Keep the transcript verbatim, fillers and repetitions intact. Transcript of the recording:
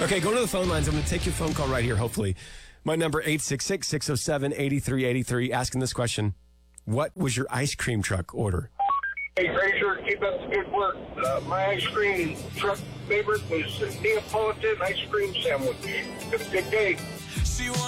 Okay, go to the phone lines. I'm going to take your phone call right here, hopefully. My number, eight six six, six oh seven, eight three eight three, asking this question. What was your ice cream truck order? Hey, Fraser, keep up the good work. Uh, my ice cream truck favorite was Neapolitan ice cream sandwich. Have a good day.